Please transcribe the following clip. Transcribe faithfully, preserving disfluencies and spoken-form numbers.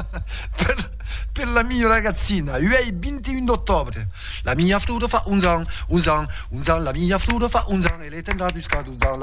per, per la mia ragazzina, io è il ventuno ottobre, la mia frutta fa un zang, un zang, un zang, la mia frutta fa un zang, e le tendrà più scatu,